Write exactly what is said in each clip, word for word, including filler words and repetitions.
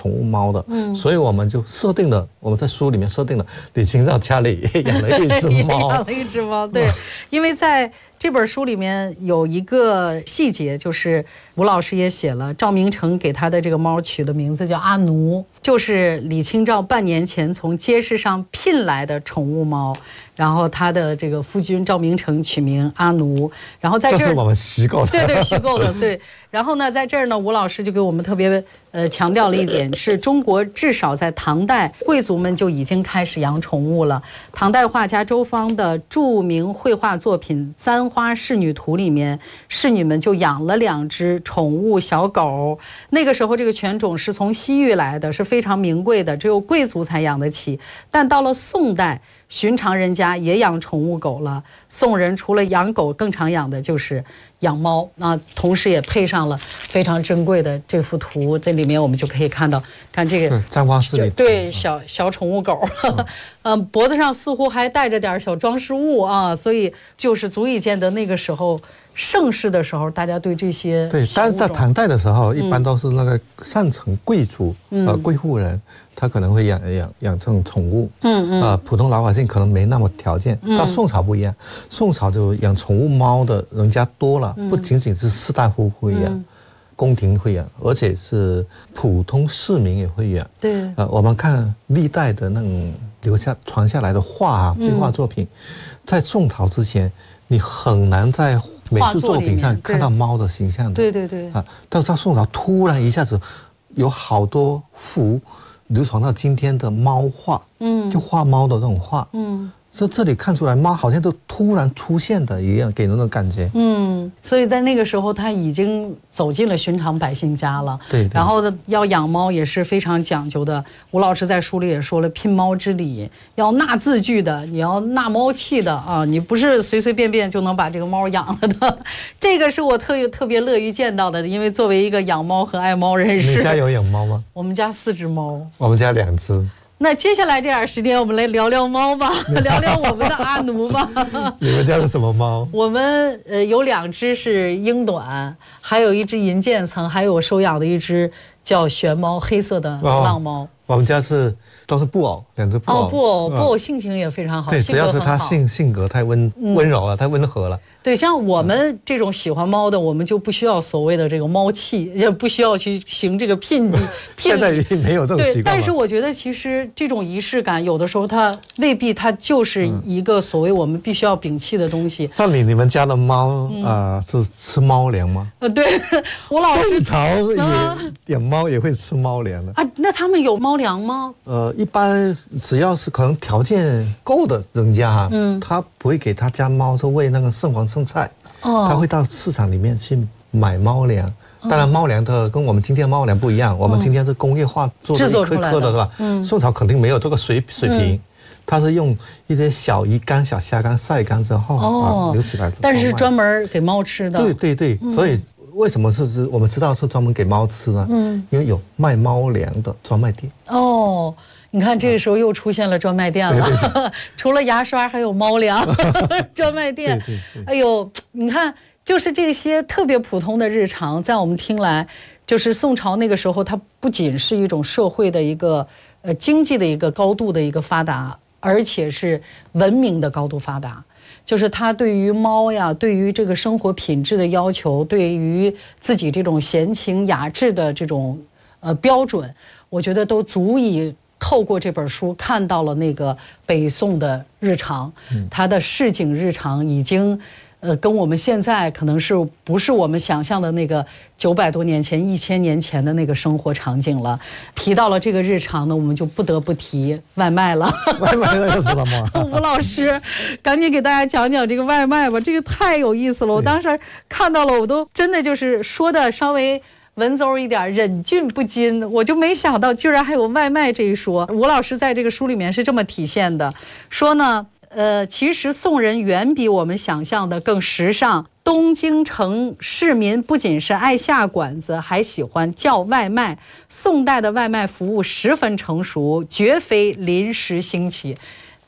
宠物猫的，嗯，所以我们就设定了，我们在书里面设定了，李清照家里也养了一只猫， 养了一只猫，对，因为在这本书里面有一个细节，就是吴老师也写了，赵明诚给他的这个猫取的名字叫阿奴，就是李清照半年前从街市上聘来的宠物猫，然后他的这个夫君赵明诚取名阿奴，然后在这儿， 这是我们虚构的， 对对，虚构的，对。然后呢，在这儿呢，吴老师就给我们特别呃强调了一点，是中国至少在唐代贵族们就已经开始养宠物了。唐代画家周芳的著名绘画作品《簪花仕女图》里面，仕女们就养了两只宠物小狗。那个时候这个犬种是从西域来的，是非常名贵的，只有贵族才养得起。但到了宋代，寻常人家也养宠物狗了。宋人除了养狗，更常养的就是养猫啊，同时也配上了非常珍贵的这幅图，这里面我们就可以看到，看这个簪花仕女， 对，小小宠物狗，嗯，脖子上似乎还带着点小装饰物啊，所以就是足以见得那个时候盛世的时候，大家对这些对，但是在唐代的时候，一般都是那个上层贵族、嗯、呃贵妇人，他可能会养养养这种宠物，嗯嗯，呃，普通老百姓可能没那么条件。嗯、到宋朝不一样，宋朝就养宠物猫的人家多了，嗯、不仅仅是士大夫会养。嗯，宫廷会养，而且是普通市民也会养。对，呃，我们看历代的那种留下传下来的画啊，绘画作品，嗯、在宋朝之前，你很难在美术作品上看到猫的形象的。 对对对。啊， 但是到宋朝突然一下子有好多幅流传到今天的猫画，嗯，就画猫的那种画，嗯。所以这里看出来，猫好像都突然出现的一样，给人的感觉。嗯， 所以在那个时候，它已经走进了寻常百姓家了。 对。 然后要养猫也是非常讲究的。吴老师在书里也说了，聘猫之礼要纳字据的，你要纳猫契的啊，你不是随随便便就能把这个猫养了的。这个是我特特别乐于见到的，因为作为一个养猫和爱猫人士。 你家有养猫吗？ 我们家四只猫。 我们家两只。 那接下来这点时间，我们来聊聊猫吧，聊聊我们的阿奴吧。 你们家是什么猫？ 我们呃有两只是英短，还有一只银渐层，还有我收养的一只叫玄猫，黑色的浪猫。哦， 我们家是都是布偶，两只布偶。 哦，布偶，布偶性情也非常好。 对，只要是它性性格太温温柔了，太温和了。 对，像我们这种喜欢猫的，我们就不需要所谓的这个猫契，也不需要去行这个聘礼。 现在没有这种习惯。 对，但是我觉得其实这种仪式感，有的时候它未必它就是一个所谓我们必须要摒弃的东西。 那你你们家的猫啊是吃猫粮吗？ 呃，对，我老是。 宋朝也养猫也会吃猫粮的啊？那他们有猫粮吗？ 呃，一般只要是可能条件够的人家，嗯，他不会给他家猫是喂那个剩黄剩菜，哦，他会到市场里面去买猫粮。当然，猫粮的跟我们今天的猫粮不一样，我们今天是工业化做的一颗颗的，是吧？嗯，宋朝肯定没有这个水水平，它是用一些小鱼干、小虾干晒干之后啊留起来的。 但是专门给猫吃的。 对对对，所以为什么是我们知道是专门给猫吃呢？嗯，因为有卖猫粮的专卖店。 哦。你看，这个时候又出现了专卖店了，对对对除了牙刷，还有猫粮专卖店。对对对哎呦，你看，就是这些特别普通的日常，在我们听来，就是宋朝那个时候，它不仅是一种社会的一个呃经济的一个高度的一个发达，而且是文明的高度发达。就是他对于猫呀，对于这个生活品质的要求，对于自己这种闲情雅致的这种呃标准，我觉得都足以。透过这本书看到了那个北宋的日常，它的市井日常已经，呃，跟我们现在可能是不是我们想象的那个九百多年前、一千年前的那个生活场景了。提到了这个日常呢，我们就不得不提外卖了。 外卖又是什么？ 吴老师，赶紧给大家讲讲这个外卖吧，这个太有意思了。我当时看到了，我都真的就是说的稍微。文绉一点，忍俊不禁，我就没想到居然还有外卖这一说。吴老师在这个书里面是这么体现的，说呢，呃，其实宋人远比我们想象的更时尚。东京城市民不仅是爱下馆子，还喜欢叫外卖。宋代的外卖服务十分成熟，绝非临时兴起。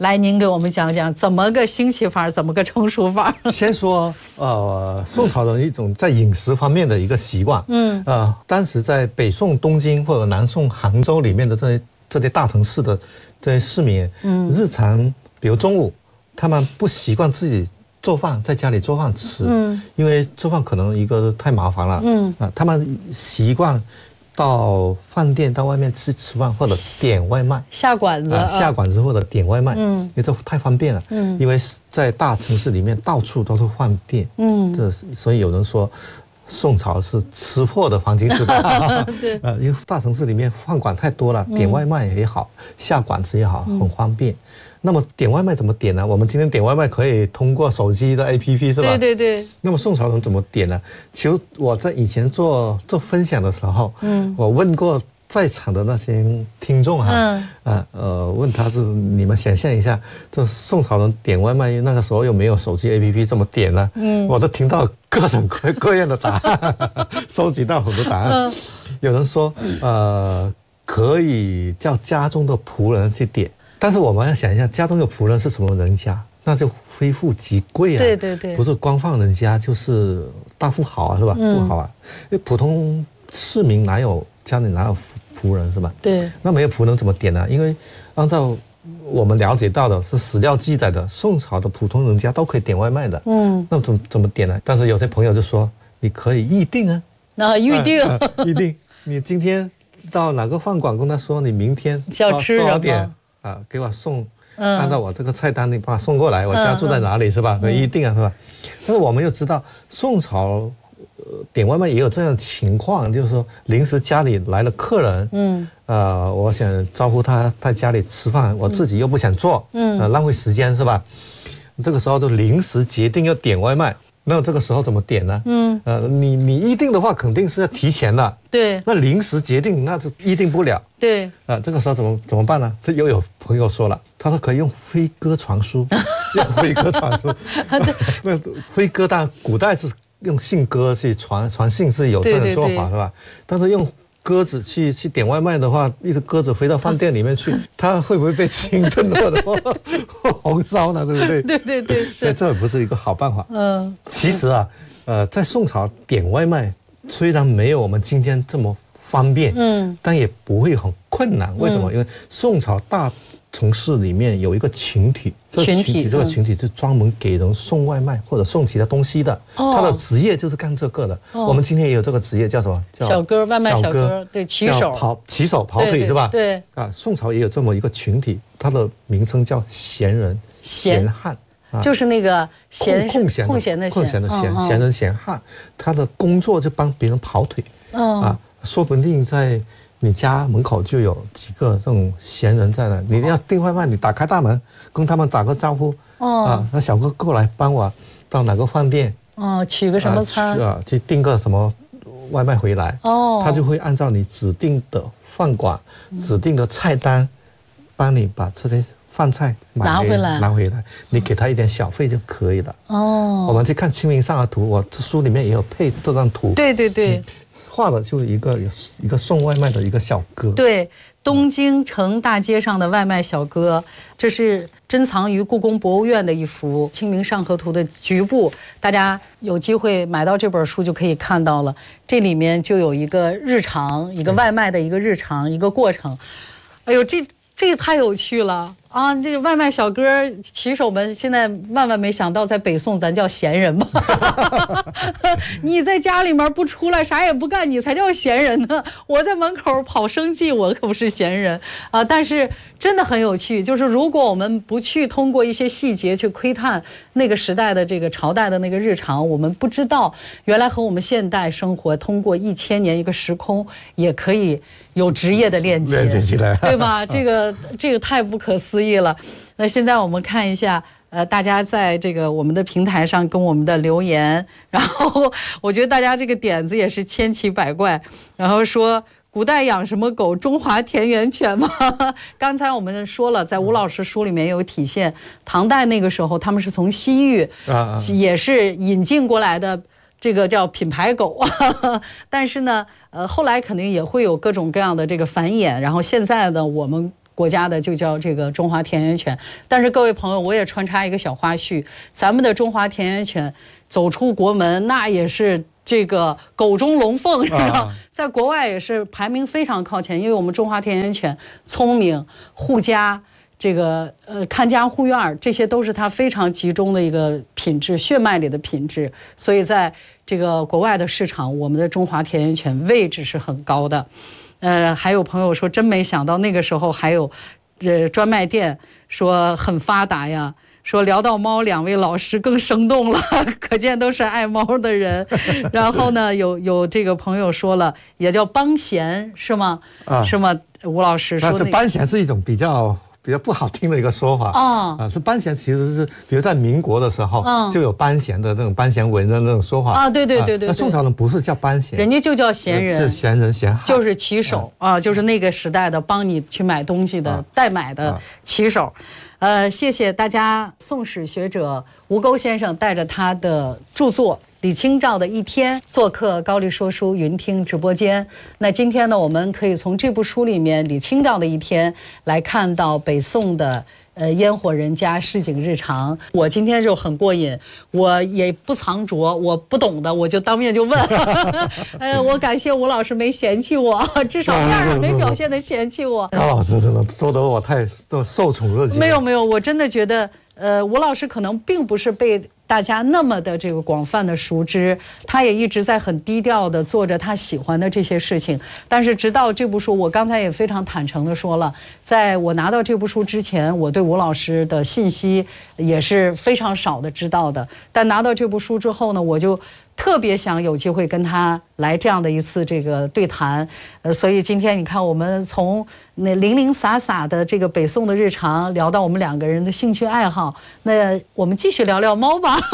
来，您给我们讲讲怎么个兴起法，怎么个成熟法？ 先说，呃，宋朝人一种在饮食方面的一个习惯。嗯，呃，当时在北宋东京或者南宋杭州里面的这些这些大城市的这些市民，嗯，日常比如中午，他们不习惯自己做饭，在家里做饭吃，嗯，因为做饭可能一个太麻烦了，嗯啊、呃，他们习惯到饭店到外面去吃饭，或者点外卖， 下馆子， 呃、下馆子或者点外卖，嗯，因为这太方便了，嗯，因为在大城市里面到处都是饭店，嗯，这所以有人说。宋朝是吃货的黄金时代，对，呃，因为大城市里面饭馆太多了，点外卖也好，嗯、下馆子也好，很方便。嗯、那么点外卖怎么点呢？我们今天点外卖可以通过手机的 A P P 是吧？ 对对对。 那么宋朝人怎么点呢？其实我在以前做做分享的时候，嗯，我问过在场的那些听众哈、啊，嗯、呃呃，问他是你们想象一下，这宋朝人点外卖那个时候又没有手机 A P P 怎么点呢？嗯，我都听到各种各各样的答案，收集到很多答案。嗯、有人说，呃，可以叫家中的仆人去点，但是我们要想一下，家中的仆人是什么人家？那就非富即贵啊， 对对对， 不是官放人家就是大富豪啊，是吧？嗯、富豪啊，因为普通市民哪有家里哪有仆人是吧？ 对， 那没有仆人怎么点呢？因为按照我们了解到的是史料记载的，宋朝的普通人家都可以点外卖的。嗯，那怎么怎么点呢？但是有些朋友就说，你可以预定啊， 那预定， 呃呃、预定，你今天到哪个饭馆跟他说，你明天要吃多少点啊、呃，给我送。嗯、按照我这个菜单，你把它送过来，我家住在哪里、嗯、是吧？可以预定啊，是吧？但是我们又知道，宋朝。呃，点外卖也有这样的情况，就是说临时家里来了客人，嗯，呃，我想招呼他在家里吃饭，我自己又不想做，嗯，呃，浪费时间是吧？这个时候就临时决定要点外卖，那这个时候怎么点呢？嗯，呃，你你预定的话肯定是要提前的， 对， 那临时决定那是预定不了， 对， 啊、呃，这个时候怎么怎么办呢？这又有朋友说了，他说可以用飞鸽传书，用飞鸽传书，那飞鸽当然古代是。用信鸽去传传信是有这样的做法是吧？但是用鸽子去去点外卖的话，一只鸽子飞到饭店里面去，它会不会被鲸吞或者红烧呢？对不对？ 对对对， 所以这也不是一个好办法。嗯，其实啊，呃，在宋朝点外卖虽然没有我们今天这么方便，嗯，但也不会很困难。为什么？因为宋朝大城市里面有一个群体，这个群体这个群体是专门给人送外卖或者送其他东西的，他的职业就是干这个的。我们今天也有这个职业，叫什么？叫小哥，外卖小哥，对，骑手， 跑骑手跑腿，对吧？ 对啊，宋朝也有这么一个群体，它的名称叫闲人、闲汉， 就是那个闲空闲空闲的空闲的闲闲人闲汉，他的工作就帮别人跑腿啊，说不定在。你家门口就有几个这种闲人在那，你要订外卖，你打开大门跟他们打个招呼，哦、啊，那小哥过来帮我到哪个饭店， 哦，取个什么餐啊，去订个什么外卖回来，哦，他就会按照你指定的饭馆、嗯、指定的菜单，帮你把这些饭菜买拿回来， 拿回来，你给他一点小费就可以了。哦，我们去看《清明上河图》，我这书里面也有配这张图。 对对对。嗯， 画的就是一个一个送外卖的一个小哥， 对，东京城大街上的外卖小哥，这是珍藏于故宫博物院的一幅《清明上河图》的局部，大家有机会买到这本书就可以看到了。这里面就有一个日常，一个外卖的一个日常一个过程。哎呦，这这个太有趣了啊！这个外卖小哥骑手们现在万万没想到，在北宋咱叫闲人嘛。你在家里面不出来，啥也不干，你才叫闲人呢。我在门口跑生计，我可不是闲人啊！但是真的很有趣，就是如果我们不去通过一些细节去窥探那个时代的这个朝代的那个日常，我们不知道原来和我们现代生活通过一千年一个时空也可以有职业的链接， 链接起来， 对吧？这个这个太不可思议了。那现在我们看一下，呃，大家在这个我们的平台上跟我们的留言，然后我觉得大家这个点子也是千奇百怪，然后说古代养什么狗？中华田园犬吗？刚才我们说了，在吴老师书里面有体现，唐代那个时候他们是从西域啊，也是引进过来的。这个叫品牌狗，但是呢，呃，后来肯定也会有各种各样的这个繁衍，然后现在呢，我们国家的就叫这个中华田园犬。但是各位朋友，我也穿插一个小花絮，咱们的中华田园犬走出国门，那也是这个狗中龙凤，是吧？啊、在国外也是排名非常靠前，因为我们中华田园犬聪明、护家。这个呃，看家护院，这些都是它非常集中的一个品质，血脉里的品质。所以在这个国外的市场，我们的中华田园犬位置是很高的。呃，还有朋友说，真没想到那个时候还有，呃，专卖店说很发达呀。说聊到猫，两位老师更生动了，可见都是爱猫的人。然后呢，有有这个朋友说了，也叫帮闲是吗？啊，是吗？吴老师说、那个， 这帮闲是一种比较。比较不好听的一个说法啊，啊，是班衔其实是，比如在民国的时候，嗯，就有班衔的那种班衔文的那种说法啊，对对对 对, 对。 那宋朝人不是叫班衔， 人家就叫闲人， 是闲人闲汉， 就是骑手啊，就是那个时代的帮你去买东西的代买的骑手。呃，谢谢大家，宋史学者吴钩先生带着他的著作。李清照的一天做客高丽说书云听直播间。那今天呢，我们可以从这部书里面李清照的一天来看到北宋的呃烟火人家市井日常。我今天就很过瘾，我也不藏拙，我不懂的我就当面就问。呃，我感谢吴老师没嫌弃我，至少面上没表现的嫌弃我。 高老师真的说得我太受宠若惊。 没有没有，我真的觉得呃吴老师可能并不是被大家那么的这个广泛的熟知，他也一直在很低调的做着他喜欢的这些事情。但是直到这部书，我刚才也非常坦诚的说了，在我拿到这部书之前，我对吴老师的信息也是非常少的知道的。但拿到这部书之后呢，我就特别想有机会跟他来这样的一次这个对谈。呃，所以今天你看，我们从那零零散散的这个北宋的日常聊到我们两个人的兴趣爱好，那我们继续聊聊猫吧。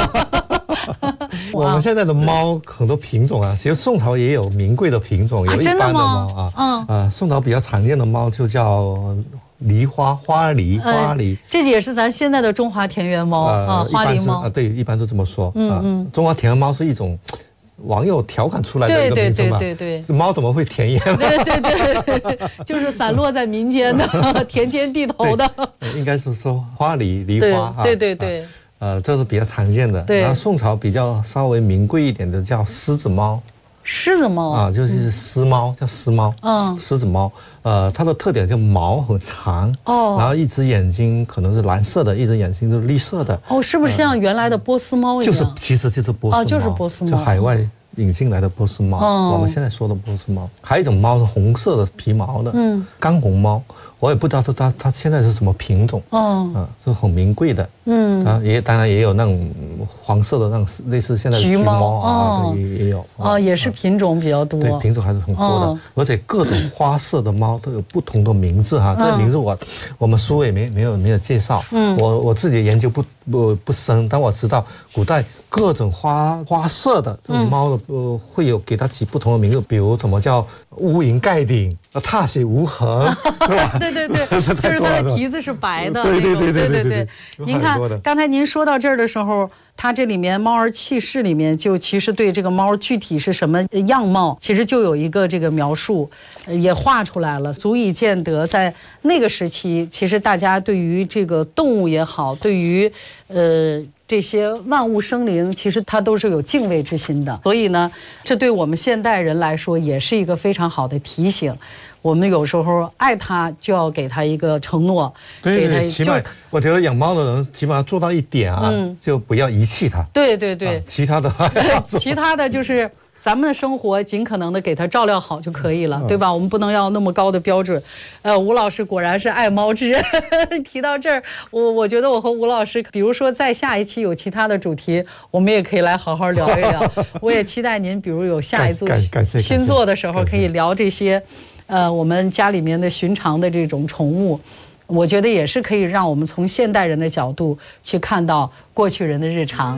我们现在的猫很多品种啊，其实宋朝也有名贵的品种，有一般的猫啊，嗯啊，宋朝比较常见的猫就叫狸花花狸花狸、呃， 这也是咱现在的中华田园猫、呃、啊，花狸猫啊， 对，一般是这么说。嗯嗯、啊，中华田园猫是一种网友调侃出来的一个名字嘛， 对对对对， 猫怎么会田园？ 对对对对，就是散落在民间的田间地头的。 应该是说花狸狸花啊， 对对对。啊呃，这是比较常见的。然后宋朝比较稍微名贵一点的叫狮子猫。 狮子猫啊，就是狮猫，嗯、叫狮猫。嗯，狮子猫，呃，它的特点就毛很长。哦。然后一只眼睛可能是蓝色的，一只眼睛是绿色的。 哦，是不是像原来的波斯猫一样？ 就是，其实就是波斯猫。 哦，就是波斯猫。 就海外引进来的波斯猫。哦。我们现在说的波斯猫，还有一种猫是红色的皮毛的。嗯。干红猫。我也不知道它它现在是什么品种，哦，啊，是很名贵的，嗯，啊，也当然也有那种黄色的那种类似现在的橘猫啊，也也有， 哦，也是品种比较多， 对，品种还是很多的，而且各种花色的猫都有不同的名字哈，这个名字我我们书也没没有没有介绍，嗯，我我自己研究不不不深，但我知道古代各种花花色的这种猫的呃会有给它起不同的名字，比如什么叫乌云盖顶，踏雪无痕， 对吧？对对对，就是它的蹄子是白的，对对对对对对。您看，刚才您说到这儿的时候，它这里面《猫儿憩室》里面就其实对这个猫具体是什么样貌，其实就有一个这个描述，也画出来了，足以见得在那个时期，其实大家对于这个动物也好，对于呃。这些万物生灵，其实它都是有敬畏之心的，所以呢，这对我们现代人来说也是一个非常好的提醒。我们有时候爱它，就要给它一个承诺， 对对，起码我觉得养猫的人起码做到一点啊，嗯、就不要遗弃它。 对对对， 啊、其他的， 其他的就是。咱们的生活尽可能的给它照料好就可以了，对吧？我们不能要那么高的标准。呃，吴老师果然是爱猫之人。提到这儿，我我觉得我和吴老师，比如说在下一期有其他的主题，我们也可以来好好聊一聊。我也期待您，比如有下一组新作的时候，可以聊这些，呃，我们家里面的寻常的这种宠物。我觉得也是可以让我们从现代人的角度去看到过去人的日常。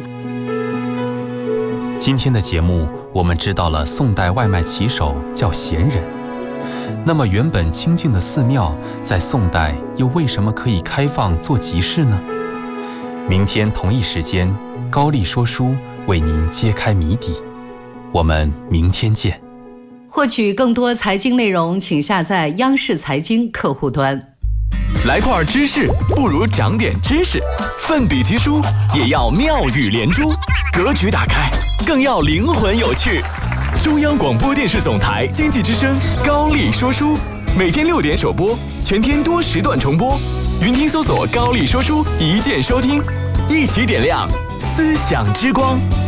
今天的节目，我们知道了宋代外卖骑手叫闲人。那么原本清静的寺庙，在宋代又为什么可以开放做集市呢？明天同一时间，高丽说书为您揭开谜底。我们明天见。 获取更多财经内容，请下载央视财经客户端。 来块知识，不如长点知识。奋笔疾书，也要妙语连珠。格局打开，更要灵魂有趣。中央广播电视总台经济之声高丽说书，每天六点首播，全天多时段重播。云听搜索高丽说书，一键收听，一起点亮思想之光。